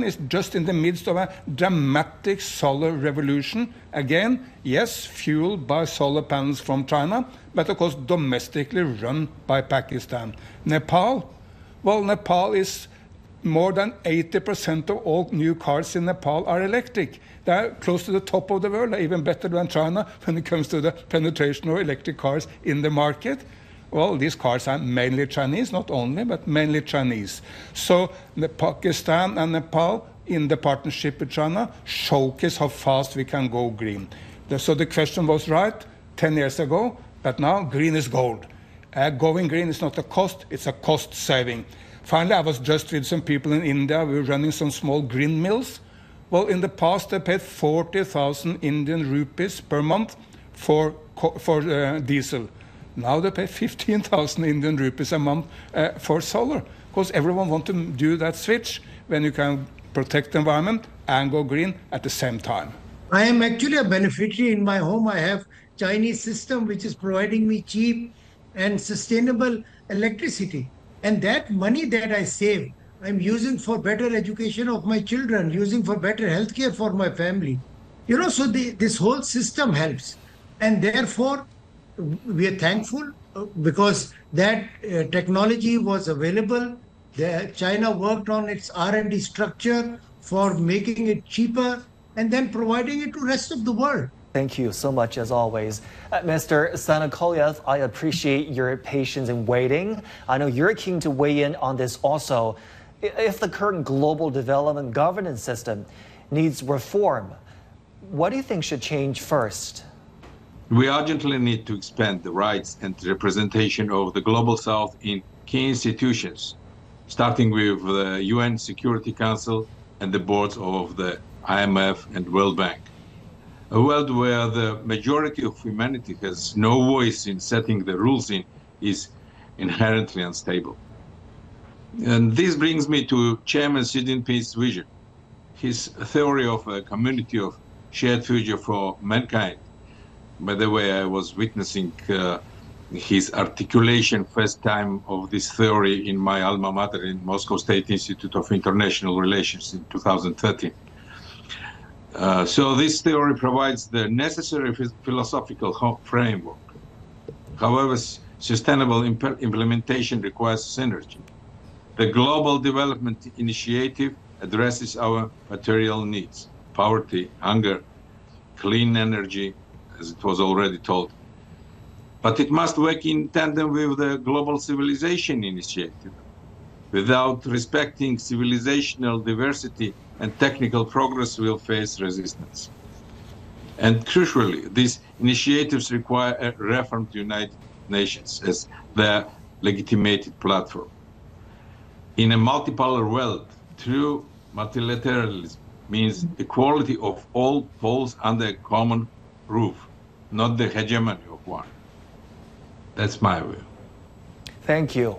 is just in the midst of a dramatic solar revolution. Again, yes, fueled by solar panels from China, but of course domestically run by Pakistan. Nepal? Well, Nepal is more than 80% of all new cars in Nepal are electric. They're close to the top of the world, they're even better than China when it comes to the penetration of electric cars in the market. Well, these cars are mainly Chinese, not only, but mainly Chinese. So Pakistan and Nepal, in the partnership with China, showcase how fast we can go green. So the question was right 10 years ago, but now green is gold. Going green is not a cost, it's a cost saving. Finally, I was just with some people in India. We were running some small green mills. Well, in the past, they paid 40,000 Indian rupees per month for diesel. Now they pay 15,000 Indian rupees a month for solar, because everyone wants to do that switch when you can protect the environment and go green at the same time. I am actually a beneficiary. In my home, I have Chinese system which is providing me cheap and sustainable electricity. And that money that I save, I'm using for better education of my children, using for better healthcare for my family. So this whole system helps. And therefore, we are thankful because that technology was available. China worked on its R&D structure for making it cheaper and then providing it to the rest of the world. Thank you so much, as always. Mr. Sanakoyev, I appreciate your patience in waiting. I know you're keen to weigh in on this also. If the current global development governance system needs reform, what do you think should change first? We urgently need to expand the rights and representation of the Global South in key institutions, starting with the UN Security Council and the boards of the IMF and World Bank. A world where the majority of humanity has no voice in setting the rules is inherently unstable. And this brings me to Chairman Xi Jinping's vision, his theory of a community of shared future for mankind. By the way, I was witnessing his articulation first time of this theory in my alma mater in Moscow State Institute of International Relations in 2013. So this theory provides the necessary philosophical framework. However, sustainable implementation requires synergy. The Global Development Initiative addresses our material needs: poverty, hunger, clean energy, as it was already told. But it must work in tandem with the Global Civilization Initiative. Without respecting civilizational diversity and technical progress, will face resistance. And crucially, these initiatives require a reformed United Nations as their legitimated platform. In a multipolar world, true multilateralism means equality of all poles under a common roof, not the hegemony of one. That's my view. Thank you.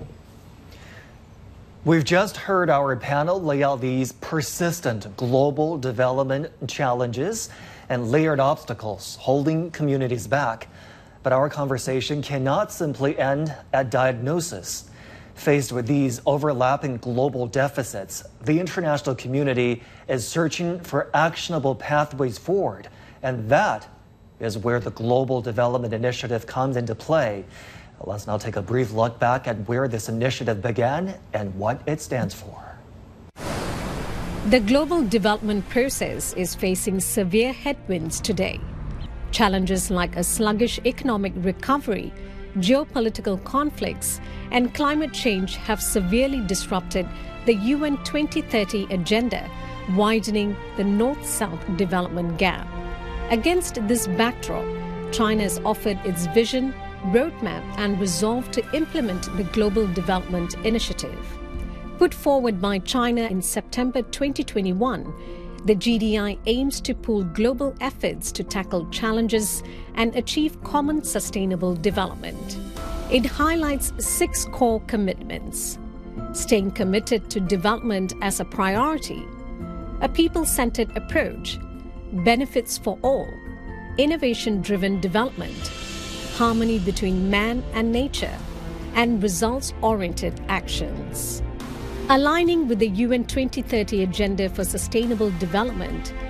We've just heard our panel lay out these persistent global development challenges and layered obstacles holding communities back. But our conversation cannot simply end at diagnosis. Faced with these overlapping global deficits, the international community is searching for actionable pathways forward, and that is where the Global Development Initiative comes into play. Let's now take a brief look back at where this initiative began and what it stands for. The global development process is facing severe headwinds today. Challenges like a sluggish economic recovery, geopolitical conflicts, and climate change have severely disrupted the UN 2030 agenda, widening the North-South development gap. Against this backdrop, China has offered its vision, roadmap, and resolve to implement the Global Development Initiative. Put forward by China in September 2021, the GDI aims to pool global efforts to tackle challenges and achieve common sustainable development. It highlights 6 core commitments: staying committed to development as a priority, a people-centered approach, benefits for all, innovation-driven development, harmony between man and nature, and results-oriented actions. Aligning with the UN 2030 Agenda for Sustainable Development,